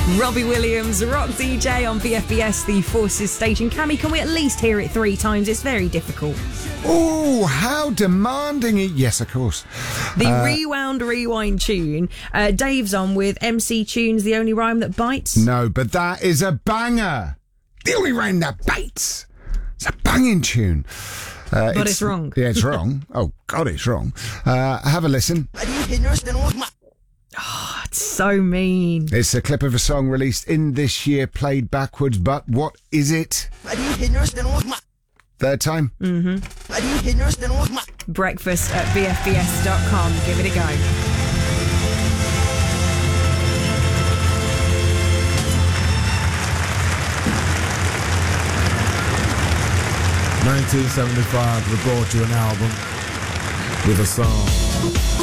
Robbie Williams, Rock DJ on BFBS, the Forces station. Cammy, can we at least hear it 3 times? It's very difficult. Oh, how demanding it. Yes, of course. The rewind tune. Dave's on with MC Tunes, The Only Rhyme That Bites. No, but that is a banger. The Only Rhyme That Bites. It's a banging tune. But it's wrong. Yeah, it's wrong. Oh, God, it's wrong. Have a listen. Oh, it's so mean. It's a clip of a song released in this year, played backwards, but what is it? Third time? Breakfast at BFBS.com. Give it a go. 1975, we brought you an album with a song.